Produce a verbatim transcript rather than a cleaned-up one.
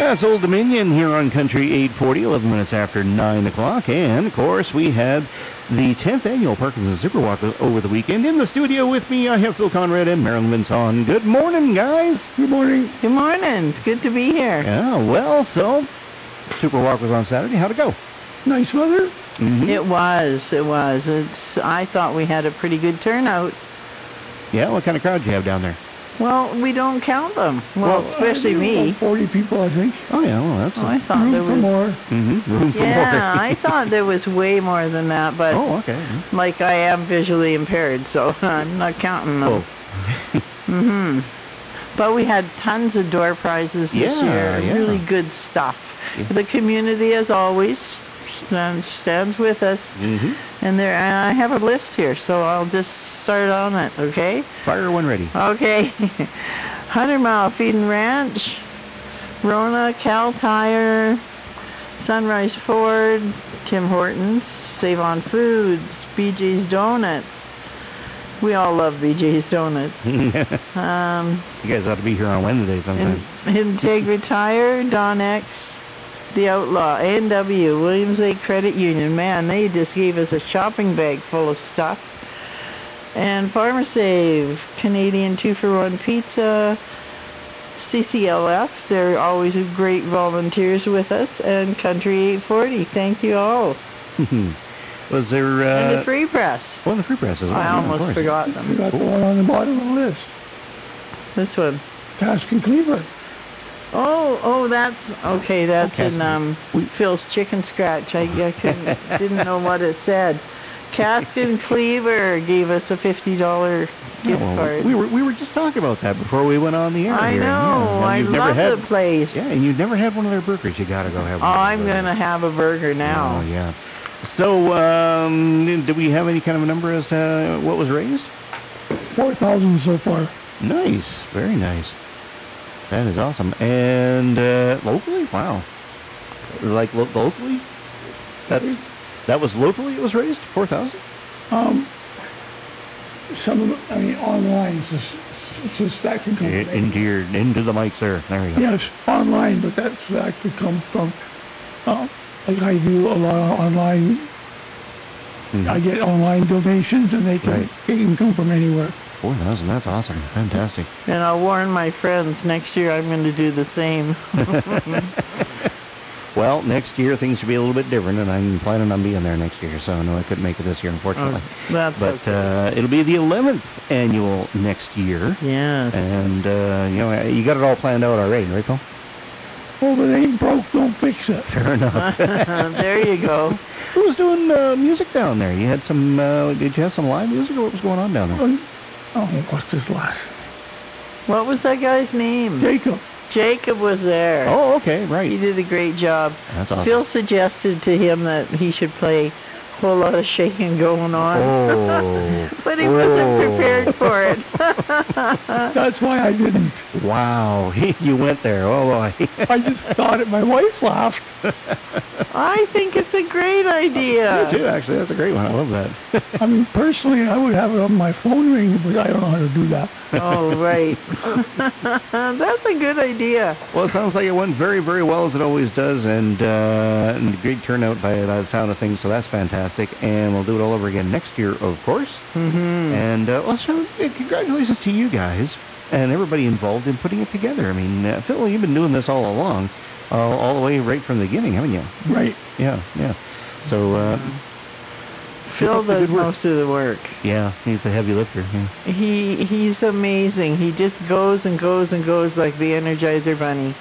That's Old Dominion here on Country eight forty, eleven minutes after nine o'clock. And, of course, we had the tenth annual Parkinson Superwalk over the weekend. In the studio with me, I have Phil Conrad and Marilyn Vinson. Good morning, guys. Good morning. Good morning. It's good to be here. Yeah, well, so, Superwalk was on Saturday. How'd it go? Nice weather. Mm-hmm. It was. It was. It's. I thought we had a pretty good turnout. Yeah, what kind of crowd did you have down there? Well, we don't count them. Well, Well, especially I think me. about forty people, I think. Oh, yeah, well, that's Oh, I thought Room there for was. more. mm-hmm, room for Yeah, more. I thought there was way more than that, but Oh, okay. like I am visually impaired, so I'm not counting them. Oh, But we had tons of door prizes this Yeah, year. yeah. Really good stuff. Yeah. The community, as always, stands, stands with us. mm-hmm. And there, and I have a list here, so I'll just start on it, okay? Fire when ready. Okay. Hundred Mile Feed and Ranch, Rona, Cal Tire, Sunrise Ford, Tim Hortons, Save On Foods, B J's Donuts. We all love B J's Donuts. um, You guys ought to be here on Wednesday sometime. In, Integra Tire, Don X, The Outlaw, A and W, Williams Lake Credit Union. Man, they just gave us a shopping bag full of stuff. And Farmer Save, Canadian two for one Pizza, C C L F, they're always great volunteers with us, and Country eight forty, thank you all. Was there... Uh, And the Free Press. well, the free press as well. I yeah, of almost course. forgot We them. got the one on the bottom of the list. This one. Cask and Cleaver. Oh, oh, that's okay. That's Okay, in so um, Phil's Chicken Scratch. I, I couldn't, didn't know what it said. Cask and Cleaver gave us a fifty dollar Yeah, gift well, card. we were we were just talking about that before we went on the air. I here. know. Yeah, and I you've never love had, the place. Yeah, and you've never had one of their burgers. You gotta go have Oh, one. of I'm those. gonna have a burger Oh now. yeah. So, um, did we have any kind of a number as to what was raised? four thousand so far. Nice, very nice. That is awesome. And uh, locally, wow. Like lo- locally, that's that was locally. It was raised four thousand. Um, some of it, I mean, online, so, so that can come from Into your into the mic, sir. There you go. Yes, online, but that's, that could come from, uh, like I do a lot of online, Mhm. I get online donations and they can, Right. they can come from anywhere. Four thousand. That's awesome. Fantastic. And I'll warn my friends. Next year, I'm going to do the same. Well, next year things should be a little bit different, and I'm planning on being there next year. So no, I couldn't make it this year, unfortunately. That's But okay. uh, it'll be the eleventh annual next year, Yes. and uh, you know you got it all planned out already, right, Phil? Oh, but it ain't broke, don't fix it. Fair enough. There you go. Who was doing uh, music down there? You had some. Uh, did you have some live music, or what was going on down there? Oh, oh, what's this last? What was that guy's name? Jacob. Jacob was there. Oh, okay, He right. did a great job. That's awesome. Phil suggested to him that he should play a whole lot of shaking going on, Oh, but he wasn't Oh. prepared for it. That's why I didn't. wow! You went there. Oh boy. I just thought it. My wife laughed. I think it's a great idea. Me too, actually. That's a great one. I love that. I mean, personally, I would have it on my phone ring, but I don't know how to do that. Oh, right. That's a good idea. Well, it sounds like it went very, very well, as it always does, and, uh, and great turnout by the sound of things, so that's fantastic. And we'll do it all over again next year, of course. Mm-hmm. And uh, well, so uh, congratulations to you guys and everybody involved in putting it together. I mean, uh, Phil, you've been doing this all along, uh, all the way right from the beginning, haven't you? Right. Yeah, yeah. So, uh, Phil up the does good work. most of the work. yeah, he's a heavy lifter. Yeah. He he's amazing. He just goes and goes and goes like the Energizer Bunny.